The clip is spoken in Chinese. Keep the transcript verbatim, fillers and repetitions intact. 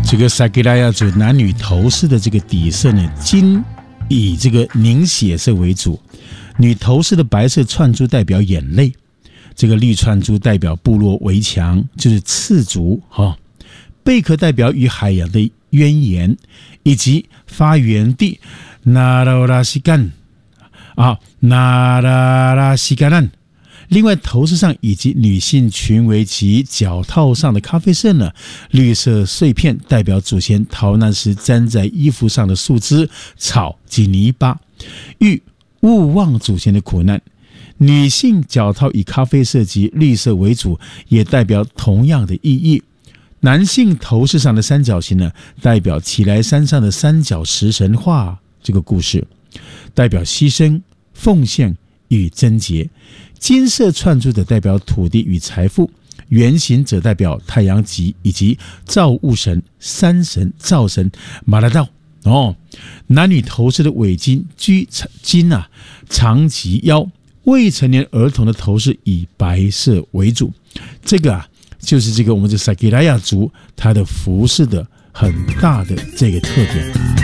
这个萨吉拉亚族男女头饰的这个底色呢，金以这个凝血色为主，女头饰的白色串珠代表眼泪，这个绿串珠代表部落围墙，就是赤足哈、哦。贝壳代表与海洋的渊源，以及发源地那拉拉西干啊，那拉拉西干兰。另外，头饰上以及女性裙围及脚套上的咖啡色呢，绿色碎片代表祖先逃难时粘在衣服上的树枝、草及泥巴，欲勿忘祖先的苦难。女性脚套以咖啡色及绿色为主，也代表同样的意义。男性头饰上的三角形呢，代表奇莱山上的三角石神话这个故事，代表牺牲、奉献与贞洁。金色串珠的代表土地与财富，圆形则代表太阳极以及造物神、山神、灶神马拉道。哦，男女头饰的尾巾居巾啊，长及腰。未成年儿童的头饰以白色为主。这个啊，就是这个我们这萨吉拉亚族它的服饰的很大的这个特点。